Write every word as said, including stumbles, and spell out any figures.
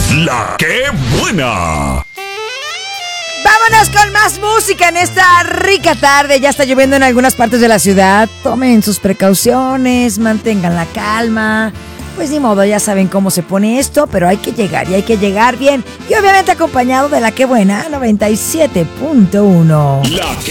La que buena. Vámonos con más música en esta rica tarde. Ya está lloviendo en algunas partes de la ciudad. Tomen sus precauciones, mantengan la calma. Pues ni modo, ya saben cómo se pone esto, pero hay que llegar y hay que llegar bien. Y obviamente acompañado de la que buena noventa y siete punto uno. La